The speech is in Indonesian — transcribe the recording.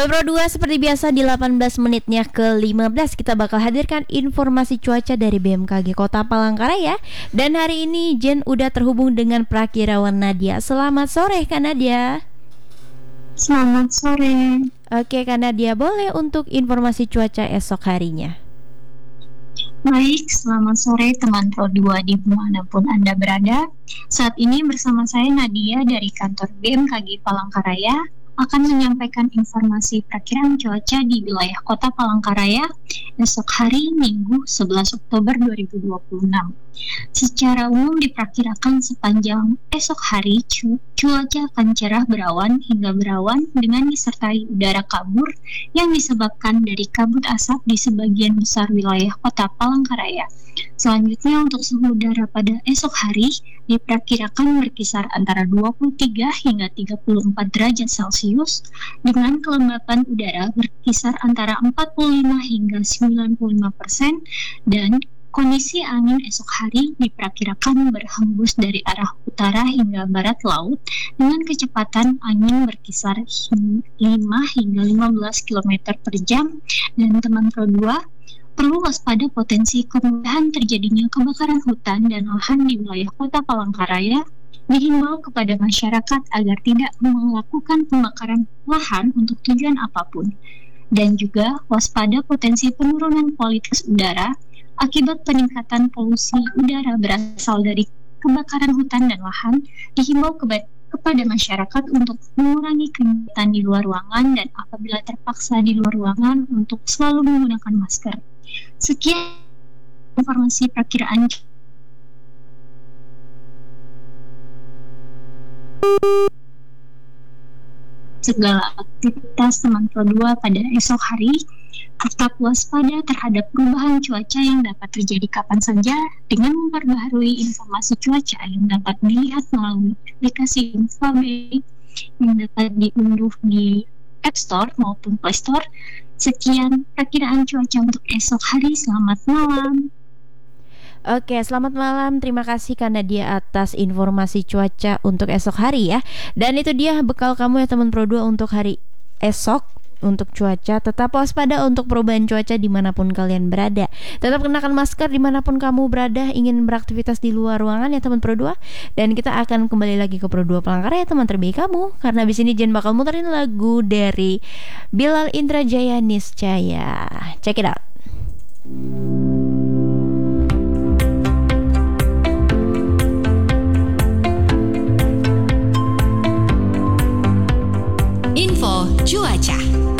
Sobat Pro 2, seperti biasa di 18 menitnya ke-15 kita bakal hadirkan informasi cuaca dari BMKG Kota Palangkaraya. Dan hari ini Jen udah terhubung dengan Prakirawan Nadia. Selamat sore Kak Nadia. Selamat sore. Oke Kak Nadia, boleh untuk informasi cuaca esok harinya? Baik, selamat sore teman Pro 2 dimanapun Anda berada. Saat ini bersama saya Nadia dari kantor BMKG Palangkaraya akan menyampaikan informasi perakiraan cuaca di wilayah Kota Palangkaraya esok hari Minggu 11 Oktober 2026. Secara umum diperkirakan sepanjang esok hari cuaca akan cerah berawan hingga berawan dengan disertai udara kabur yang disebabkan dari kabut asap di sebagian besar wilayah Kota Palangkaraya. Selanjutnya untuk suhu udara pada esok hari diperkirakan berkisar antara 23 hingga 34 derajat Celcius dengan kelembapan udara berkisar antara 45 hingga 95% dan kondisi angin esok hari diperkirakan berhembus dari arah utara hingga barat laut dengan kecepatan angin berkisar 5 hingga 15 km per jam. Dan teman Pro 2 perlu waspada potensi kemudahan terjadinya kebakaran hutan dan lahan di wilayah Kota Palangkaraya. Dihimbau kepada masyarakat agar tidak melakukan pembakaran lahan untuk tujuan apapun. Dan juga waspada potensi penurunan kualitas udara akibat peningkatan polusi udara berasal dari kebakaran hutan dan lahan. Dihimbau kepada masyarakat untuk mengurangi kegiatan di luar ruangan dan apabila terpaksa di luar ruangan untuk selalu menggunakan masker. Sekian informasi perkiraan segala aktivitas teman Pro 2 pada esok hari. Tetap waspada terhadap perubahan cuaca yang dapat terjadi kapan saja dengan memperbaharui informasi cuaca yang dapat dilihat melalui aplikasi Infobay yang dapat diunduh di App Store maupun Play Store. Sekian perkiraan cuaca untuk esok hari. Selamat malam. Oke, selamat malam. Terima kasih Kak Nadia atas informasi cuaca untuk esok hari ya. Dan itu dia bekal kamu ya teman Pro 2 untuk hari esok. Untuk cuaca, tetap waspada untuk perubahan cuaca dimanapun kalian berada. Tetap kenakan masker dimanapun kamu berada. Ingin beraktivitas di luar ruangan ya teman Pro 2. Dan kita akan kembali lagi ke Pro 2 Palangkaraya teman terbaik kamu. Karena abis ini Jen bakal muterin lagu dari Bilal Indrajaya Niscaya. Check it out. Info cuaca.